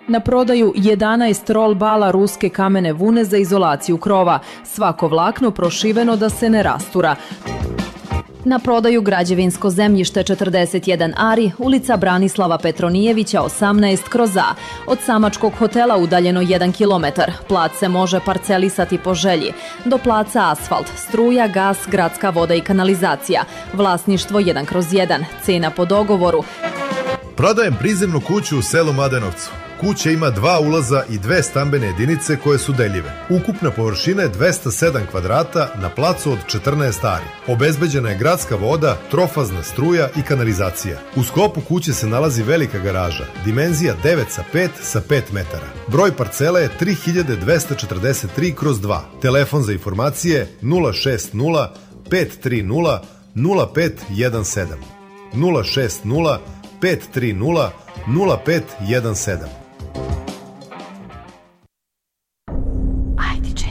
Na prodaju 11 rol bala ruske kamene vune za izolaciju krova. Svako vlakno prošiveno da se ne rastura. Na prodaju građevinsko zemljište 41 ari, ulica Branislava Petronijevića 18/A. Od samačkog hotela udaljeno 1 km. Plac se može parcelisati po želji. Do placa asfalt, struja, gas, gradska voda i kanalizacija. Vlasništvo 1/1. Cena po dogovoru. Prodajem prizemnu kuću u selu Mladenovcu. Kuća ima 2 ulaza i 2 stambene jedinice koje su deljive. Ukupna površina je 207 kvadrata na placu od 14 ari. Obezbeđena je gradska voda, trofazna struja i kanalizacija. U sklopu kuće se nalazi velika garaža, dimenzija 9x5 sa 5 metara. Broj parcela je 3243/2. Telefon za informacije 060 530 0517. 060 530 0517. IDJ.